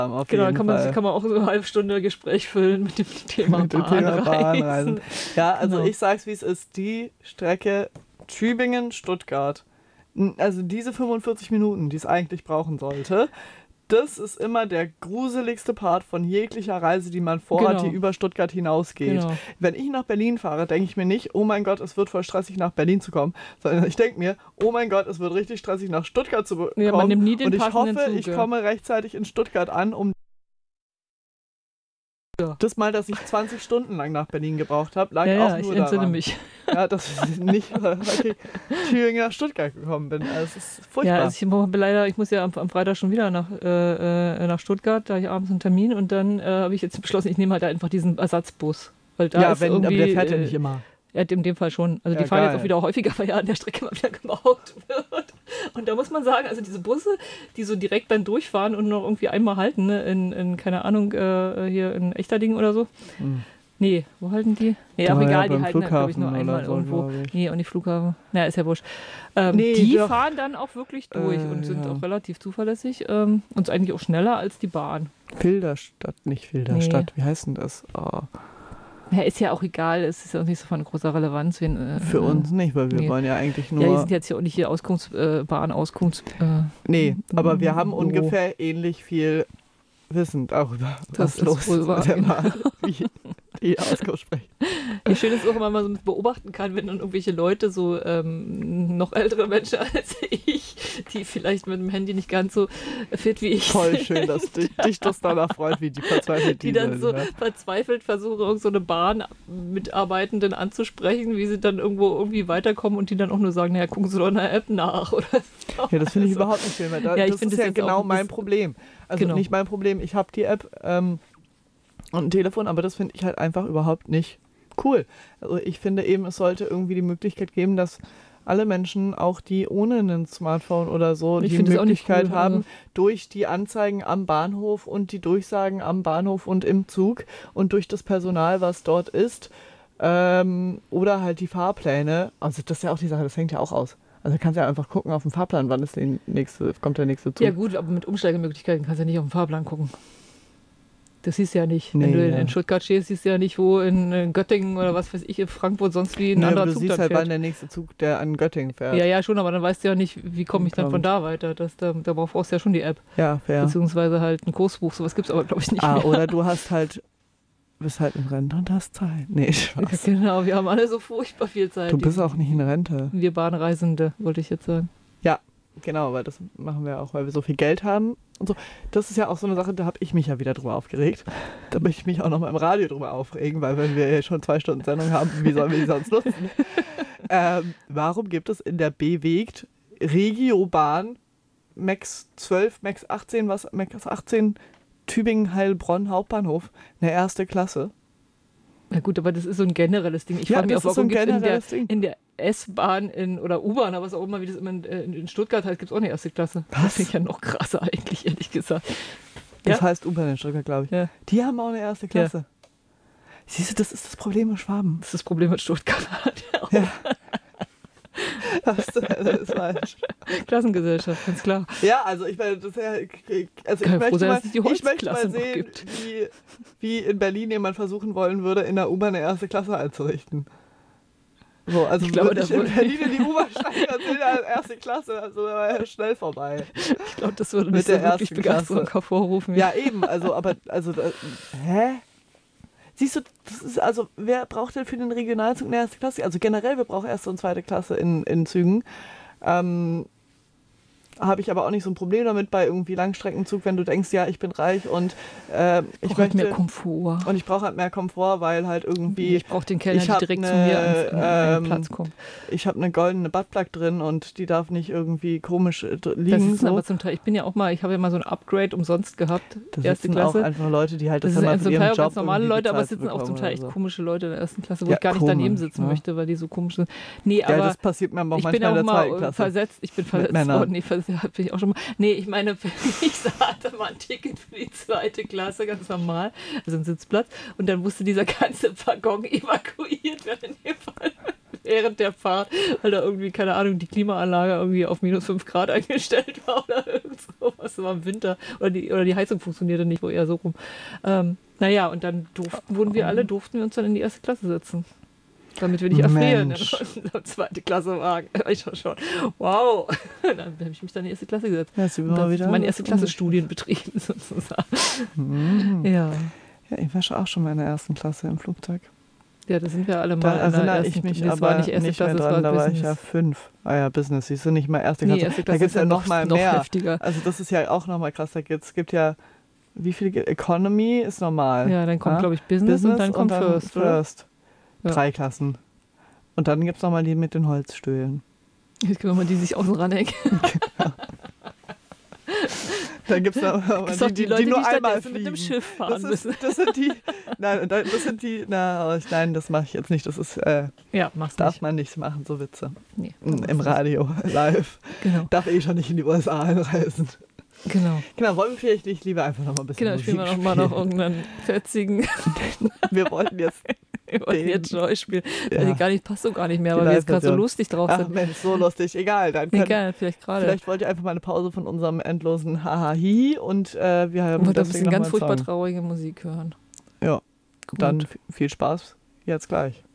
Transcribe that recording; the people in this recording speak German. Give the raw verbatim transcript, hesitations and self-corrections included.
Auf genau, jeden kann man, Fall. kann man auch so eine halbe Stunde Gespräch füllen mit dem Thema Mit dem Thema Bahnreisen. Bahnreisen. Ja, also Genau. ich sag's, wie es ist. Die Strecke Tübingen-Stuttgart, n- also diese fünfundvierzig Minuten, die es eigentlich brauchen sollte, das ist immer der gruseligste Part von jeglicher Reise, die man vorhat, Genau. die über Stuttgart hinausgeht. Genau. Wenn ich nach Berlin fahre, denke ich mir nicht, oh mein Gott, es wird voll stressig, nach Berlin zu kommen, sondern ich denke mir, oh mein Gott, es wird richtig stressig, nach Stuttgart zu kommen. Ja, man nimmt nie den und ich passenden hoffe, Zug, ich ja. komme rechtzeitig in Stuttgart an, um Ja. das Mal, dass ich zwanzig Stunden lang nach Berlin gebraucht habe, lag Ja, auch ja, ich nur entsinne daran. mich. Ja, dass ich nicht wirklich Thüringen nach Stuttgart gekommen bin. Also es ist furchtbar. Ja, also ich, muss leider, ich muss ja am, am Freitag schon wieder nach, äh, äh, nach Stuttgart, da habe ich abends einen Termin und dann äh, habe ich jetzt beschlossen, ich nehme halt einfach diesen Ersatzbus. Weil da ja, ist wenn, aber irgendwie, der fährt ja äh, nicht immer. Ja, in dem Fall schon. Also Ja, die fahren geil. jetzt auch wieder häufiger, weil ja an der Strecke mal wieder gebaut wird. Und da muss man sagen, also diese Busse, die so direkt dann durchfahren und noch irgendwie einmal halten, ne, in, in keine Ahnung, äh, hier in Echterdingen oder so. Hm. Nee, wo halten die? Nee, Da auch ja egal, die beim halten dann, glaube ich, nur Flughafen einmal oder so, irgendwo. glaub ich. Nee, auch nicht Flughafen. Na, ist ja wurscht. Ähm, Nee, die doch. fahren dann auch wirklich durch Äh, und sind ja. auch relativ zuverlässig ähm, und eigentlich auch schneller als die Bahn. Filderstadt, nicht Filderstadt. Wie heißt denn das? Oh, Ja, ist ja auch egal, es ist ja auch nicht so von großer Relevanz. Wen, äh, für äh, uns nicht, weil wir nee. wollen ja eigentlich Ja, die nur... sind jetzt ja auch nicht hier Auskunfts, äh, Bahnauskunfts. Äh, nee, aber wir haben so. ungefähr ähnlich viel Wissen darüber, Das was ist los wohl ist wahr, mit der genau. Bahn, wie die Auskunft sprechen. Ja, schön ist auch, wenn man so beobachten kann, wenn dann irgendwelche Leute, so ähm, noch ältere Menschen als ich, die vielleicht mit dem Handy nicht ganz so fit wie ich Voll sind, schön, dass dich, dich das danach freut, wie die verzweifelt die die dann sind, so ne? verzweifelt versuchen, irgend so eine Bahnmitarbeitenden anzusprechen, wie sie dann irgendwo irgendwie weiterkommen und die dann auch nur sagen, naja, gucken Sie doch in der App nach oder so. Ja, das finde ich Also, überhaupt nicht schön, weil da, Ja, ich das finde ist das ja jetzt genau auch ein mein bisschen- Problem. Also Genau. nicht mein Problem, ich habe die App ähm, und ein Telefon, aber das finde ich halt einfach überhaupt nicht cool. Also ich finde eben, es sollte irgendwie die Möglichkeit geben, dass alle Menschen, auch die ohne ein Smartphone oder so, Ich die finde das auch nicht Möglichkeit cool, haben, also- durch die Anzeigen am Bahnhof und die Durchsagen am Bahnhof und im Zug und durch das Personal, was dort ist, ähm, oder halt die Fahrpläne, also das ist ja auch die Sache, das hängt ja auch aus. Also du kannst ja einfach gucken auf dem Fahrplan, wann ist die nächste, kommt der nächste Zug. Ja gut, aber mit Umsteigemöglichkeiten kannst du ja nicht auf den Fahrplan gucken. Das siehst du ja nicht. Nee, Wenn du in, ja. in Stuttgart stehst, siehst du ja nicht, wo in, in Göttingen oder was weiß ich, in Frankfurt sonst wie ein Nee, anderer aber du Zug siehst dann halt, fährt. wann der nächste Zug, der an Göttingen fährt. Ja, ja, schon, aber dann weißt du ja nicht, wie komme ich dann von Kommt. da weiter. Das, da, da brauchst du ja schon die App. Ja, fair. Beziehungsweise halt ein Kursbuch. Sowas gibt es aber, glaube ich, nicht Ah, mehr. oder du hast halt, bist halt in Rente und hast Zeit. Nee, Ja, Spaß. genau, wir haben alle so furchtbar viel Zeit. Du bist Die- auch nicht in Rente. Wir Bahnreisende, wollte ich jetzt sagen. Ja, genau, aber das machen wir auch, weil wir so viel Geld haben und so. Das ist ja auch so eine Sache, da habe ich mich ja wieder drüber aufgeregt. Da möchte ich mich auch noch mal im Radio drüber aufregen, weil wenn wir ja schon zwei Stunden Sendung haben, wie sollen wir die sonst nutzen? ähm, warum gibt es in der Bewegt Regiobahn Max zwölf, Max achtzehn, was Max achtzehn Tübingen Heilbronn Hauptbahnhof eine erste Klasse? Na gut, aber das ist so ein generelles Ding. Ich Ja, frage mich das auch, ist so warum ein gibt es in der, generelles Ding. in der S-Bahn in, oder U-Bahn, aber was auch immer, wie das immer in, in in Stuttgart heißt, gibt es auch eine erste Klasse. Was? Das finde ich ja noch krasser eigentlich, ehrlich gesagt. Das Ja? heißt U-Bahn in Stuttgart, glaube ich. Ja. Die haben auch eine erste Klasse. Siehst du, das ist das Problem mit Schwaben. Das ist das Problem mit Stuttgart. Ja. Das, das ist falsch. Klassengesellschaft, ganz klar. Ja, also ich meine, das ist ja, also Kann ich ja froh möchte, sein, mal, dass es die ich möchte mal Holzklasse noch sehen, gibt. wie, wie in Berlin jemand versuchen wollen würde, in der U-Bahn eine erste Klasse einzurichten. So, also Ich glaube, würde da ich in würde- Berlin in die U-Bahn steigen, dann sehe ich erste Klasse, also da war ja schnell vorbei. Ich glaube, das würde Mit nicht so der wirklich ersten Begeisterung Klasse. hervorrufen. Ja, eben, also, aber, also, da, hä? Siehst du, das ist also, wer braucht denn für den Regionalzug eine erste Klasse? Also generell, wir brauchen erste und zweite Klasse in, in Zügen. Ähm, habe ich aber auch nicht so ein Problem damit bei irgendwie Langstreckenzug, wenn du denkst, ja, ich bin reich und äh, ich Ich brauche halt möchte mehr Komfort. und ich brauche halt mehr Komfort, weil halt irgendwie Ich brauche den Kellner, ich der hab direkt ne, zu mir ans, an ähm, den Platz kommt. ich habe eine goldene Buttplug drin und die darf nicht irgendwie komisch äh, dr- Das liegen. ist So. aber zum Teil, ich bin ja auch mal, ich habe ja mal so ein Upgrade umsonst gehabt, Da erste sitzen Klasse. auch einfach Leute, die halt Das das, sind immer zum von ihrem Teil auch Job ganz normale irgendwie Leute, aber es bezahlt sitzen auch zum bekommen Teil oder echt so. komische Leute in der ersten Klasse, wo Ja, ich gar nicht daneben komisch, sitzen ja. möchte, weil die so komisch sind. Nee, Ja, aber das passiert mir aber auch ich manchmal bin in auch der zweiten mal Klasse. versetzt, ich bin versetzt Männern. worden. Nee, vers- ja, bin ich auch schon mal. Nee, ich meine, ich hatte mal ein Ticket für die zweite Klasse, ganz normal, also einen Sitzplatz, und dann musste dieser ganze Waggon evakuiert werden in dem Fall. während der Fahrt, weil da irgendwie, keine Ahnung, die Klimaanlage irgendwie auf minus fünf Grad eingestellt war oder irgend sowas. Das war im Winter. Oder die, oder die Heizung funktionierte nicht, wo eher so rum. Ähm, naja, und dann durften, wurden wir alle, durften wir uns dann in die erste Klasse setzen. Damit wir nicht erfrieren Mensch. in der zweite Klasse Wagen. Ich schon, schon. Wow. Dann habe ich mich dann in die erste Klasse gesetzt. Ja, jetzt sind wir Und mal das wieder ist meine erste Klasse Studien betrieben, sozusagen. Mhm. Ja. Ja, ich war schon auch schon mal in der ersten Klasse im Flugzeug. Ja, da sind wir alle mal Da in der erinnere ersten, ich mich das aber war nicht nicht, erste mehr Klasse, das dran, war da war ich Business. ja fünf. Ah ja, Business, siehst du, nicht mal erste Nee, Klasse. erste Da Klasse gibt es ist ja ja noch noch- mal noch mehr. heftiger. Also das ist ja auch noch mal krass. Da gibt es gibt ja, wie viel gibt- Economy ist normal. Ja, dann kommt, Ja? glaube ich, Business, Business und dann kommt First, oder? First. Ja. Drei Klassen. Und dann gibt es noch mal die mit den Holzstühlen. Jetzt können wir mal die sich außen ranhängen. Dann gibt es noch mal Das die, sind die, die die, Leute, nur die einmal stattdessen fliegen. mit dem Schiff fahren das, ist, müssen. das sind die, nein, das sind die, na, nein, das mache ich jetzt nicht. Das ist, äh, Ja, mach's darf nicht. man nicht machen, so Witze. Nee, Im mach's Im nicht. Radio, live. Genau, Darf eh schon nicht in die U S A einreisen. genau. Genau, wollen wir vielleicht nicht lieber einfach noch mal ein bisschen Genau, Musik spielen wir noch mal noch irgendeinen fetzigen. Wir wollten jetzt, Wir wollten Den- jetzt Joy spielen. Ja. Ja. Gar nicht, passt so gar nicht mehr, Die weil wir jetzt gerade so Live-Version. lustig drauf ach sind. Mensch, so lustig, egal. Dann können, Egal, vielleicht gerade. vielleicht wollt ihr einfach mal eine Pause von unserem endlosen Haha-Hi und äh, wir haben Und wir ein deswegen bisschen noch ganz mal einen furchtbar Song. traurige Musik hören. Ja, Gut. dann f- viel Spaß jetzt gleich.